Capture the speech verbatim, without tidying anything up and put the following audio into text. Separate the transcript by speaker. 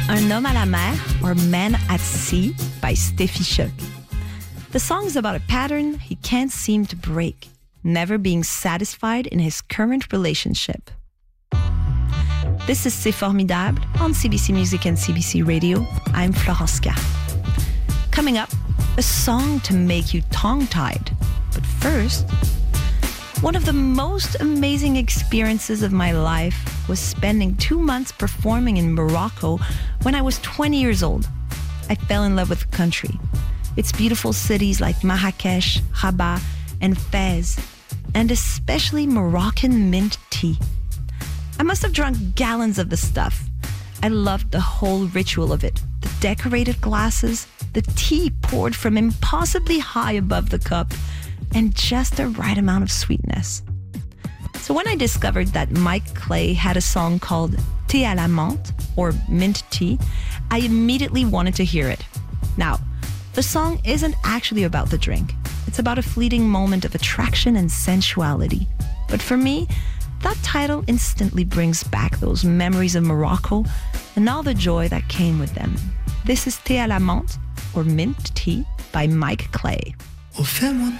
Speaker 1: Un homme à la mer, or Man at Sea, by Steffi Choc. The song is about a pattern he can't seem to break, never being satisfied in his current relationship. This is C'est Formidable on C B C Music and C B C Radio. I'm Florence K. Coming up, a song to make you tongue-tied. But first, one of the most amazing experiences of my life was spending two months performing in Morocco when I was twenty years old. I fell in love with the country. Its beautiful cities like Marrakesh, Rabat, and Fez, and especially Moroccan mint tea. I must have drunk gallons of the stuff. I loved the whole ritual of it. The decorated glasses, the tea poured from impossibly high above the cup, and just the right amount of sweetness. So when I discovered that Mike Clay had a song called Thé à la menthe, or mint tea, I immediately wanted to hear it. Now, the song isn't actually about the drink. It's about a fleeting moment of attraction and sensuality. But for me, that title instantly brings back those memories of Morocco and all the joy that came with them. This is Thé à la menthe, or mint tea, by Mike Clay.